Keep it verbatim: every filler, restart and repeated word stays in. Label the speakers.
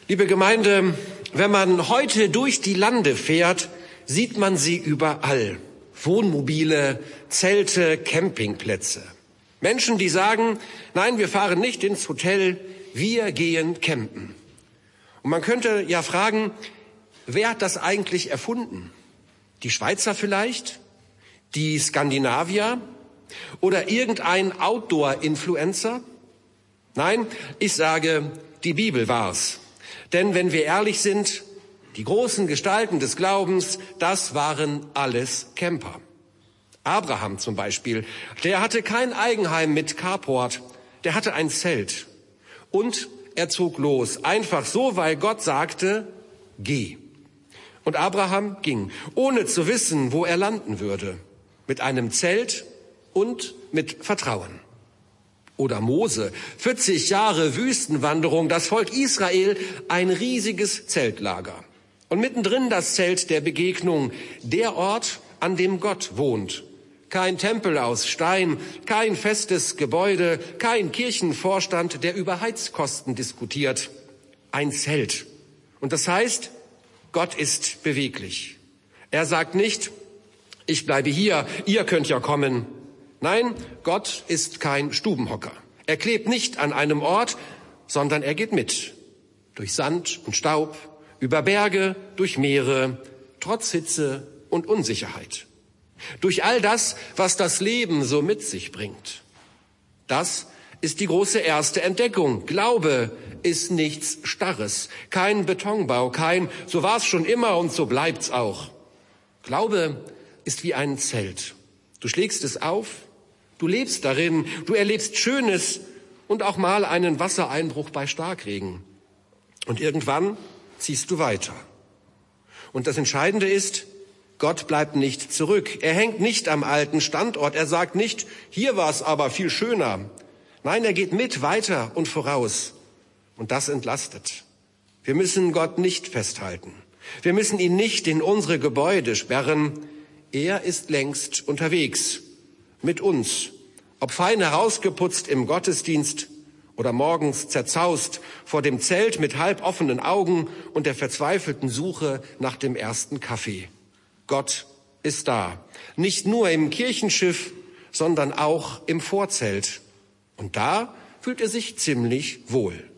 Speaker 1: Liebe Gemeinde, wenn man heute durch die Lande fährt, sieht man sie überall. Wohnmobile, Zelte, Campingplätze. Menschen, die sagen, nein, wir fahren nicht ins Hotel, wir gehen campen. Und man könnte ja fragen, wer hat das eigentlich erfunden? Die Schweizer vielleicht? Die Skandinavier? Oder irgendein Outdoor-Influencer? Nein, ich sage, die Bibel war's. Denn wenn wir ehrlich sind, die großen Gestalten des Glaubens, das waren alles Camper. Abraham zum Beispiel, der hatte kein Eigenheim mit Carport, der hatte ein Zelt. Und er zog los, einfach so, weil Gott sagte, geh. Und Abraham ging, ohne zu wissen, wo er landen würde, mit einem Zelt und mit Vertrauen. Oder Mose, vierzig Jahre Wüstenwanderung, das Volk Israel, ein riesiges Zeltlager. Und mittendrin das Zelt der Begegnung, der Ort, an dem Gott wohnt. Kein Tempel aus Stein, kein festes Gebäude, kein Kirchenvorstand, der über Heizkosten diskutiert. Ein Zelt. Und das heißt, Gott ist beweglich. Er sagt nicht, ich bleibe hier, ihr könnt ja kommen. Nein, Gott ist kein Stubenhocker. Er klebt nicht an einem Ort, sondern er geht mit. Durch Sand und Staub, über Berge, durch Meere, trotz Hitze und Unsicherheit. Durch all das, was das Leben so mit sich bringt. Das ist die große erste Entdeckung. Glaube ist nichts Starres, kein Betonbau, kein so war es schon immer und so bleibt's auch. Glaube ist wie ein Zelt. Du schlägst es auf, du lebst darin, du erlebst Schönes und auch mal einen Wassereinbruch bei Starkregen. Und irgendwann ziehst du weiter. Und das Entscheidende ist, Gott bleibt nicht zurück. Er hängt nicht am alten Standort. Er sagt nicht, hier war es aber viel schöner. Nein, er geht mit weiter und voraus. Und das entlastet. Wir müssen Gott nicht festhalten. Wir müssen ihn nicht in unsere Gebäude sperren. Er ist längst unterwegs. Mit uns. Ob fein herausgeputzt im Gottesdienst oder morgens zerzaust vor dem Zelt mit halb offenen Augen und der verzweifelten Suche nach dem ersten Kaffee. Gott ist da. Nicht nur im Kirchenschiff, sondern auch im Vorzelt. Und da fühlt er sich ziemlich wohl.